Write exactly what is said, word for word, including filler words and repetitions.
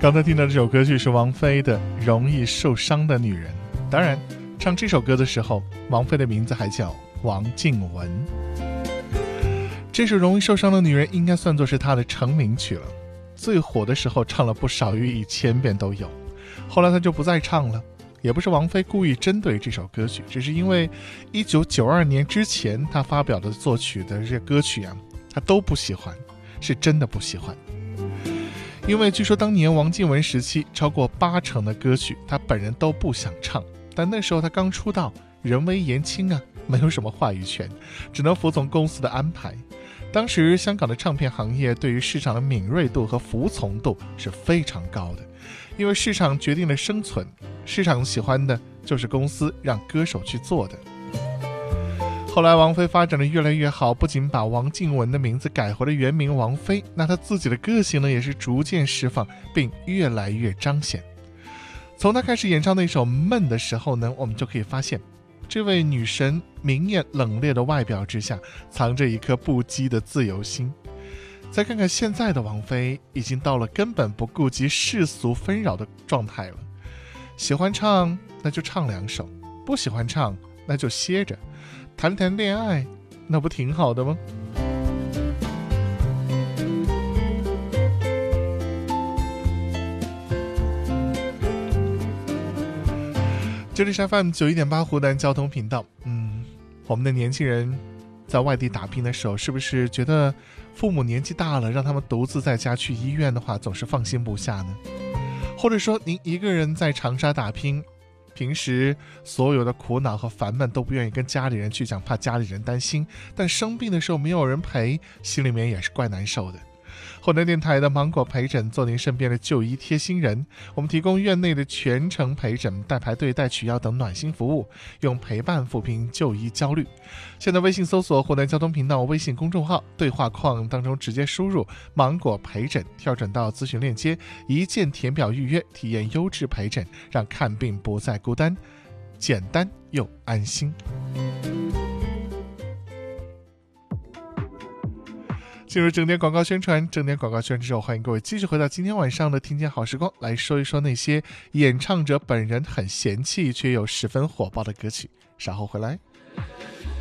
刚才听到这首歌曲是王菲的《容易受伤的女人》，当然唱这首歌的时候，王菲的名字还叫王静雯。这首《容易受伤的女人》应该算作是她的成名曲了，最火的时候唱了不少于一千遍都有，后来她就不再唱了。也不是王菲故意针对这首歌曲，只是因为一九九二年之前她发表的作曲的这些歌曲啊，她都不喜欢，是真的不喜欢。因为据说当年王静雯时期超过八成的歌曲她本人都不想唱，但那时候她刚出道，人微言轻啊，没有什么话语权，只能服从公司的安排。当时香港的唱片行业对于市场的敏锐度和服从度是非常高的，因为市场决定了生存，市场喜欢的就是公司让歌手去做的。后来王菲发展的越来越好，不仅把王静雯的名字改回了原名王菲，那她自己的个性呢也是逐渐释放并越来越彰显。从她开始演唱那首《闷》的时候呢，我们就可以发现这位女神明艳冷冽的外表之下藏着一颗不羁的自由心。再看看现在的王菲，已经到了根本不顾及世俗纷扰的状态了。喜欢唱那就唱两首，不喜欢唱那就歇着，谈谈恋爱那不挺好的吗？这里是 F M 九一点八湖南交通频道。嗯，我们的年轻人在外地打拼的时候，是不是觉得父母年纪大了，让他们独自在家去医院的话，总是放心不下呢？或者说您一个人在长沙打拼，平时所有的苦恼和烦闷都不愿意跟家里人去讲，怕家里人担心，但生病的时候没有人陪，心里面也是怪难受的。湖南电台的芒果陪诊，做您身边的就医贴心人，我们提供院内的全程陪诊、代排队、代取药等暖心服务，用陪伴抚平就医焦虑。现在微信搜索湖南交通频道微信公众号，对话框当中直接输入芒果陪诊，跳转到咨询链接，一键填表预约，体验优质陪诊，让看病不再孤单，简单又安心。进入整点广告宣传，整点广告宣传之后，欢迎各位继续回到今天晚上的听见好时光，来说一说那些演唱者本人很嫌弃却又十分火爆的歌曲。稍后回来。